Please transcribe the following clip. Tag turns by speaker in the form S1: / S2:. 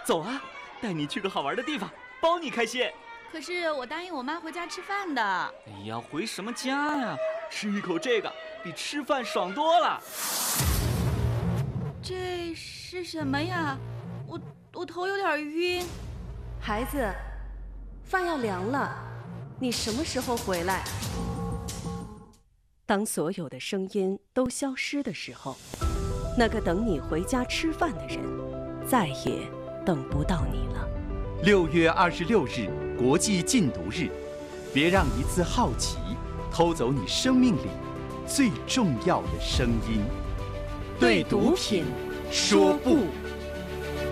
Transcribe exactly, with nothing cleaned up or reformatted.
S1: 走啊，带你去个好玩的地方，包你开心。
S2: 可是我答应我妈回家吃饭的。
S1: 哎呀，回什么家呀？吃一口这个比吃饭爽多了。
S2: 这是什么呀？我我头有点晕。
S3: 孩子，饭要凉了，你什么时候回来？当所有的声音都消失的时候，那个等你回家吃饭的人，再也等不到你了。
S4: 六月二十六日，国际禁毒日，别让一次好奇偷走你生命里最重要的声音。
S3: 对毒品说不。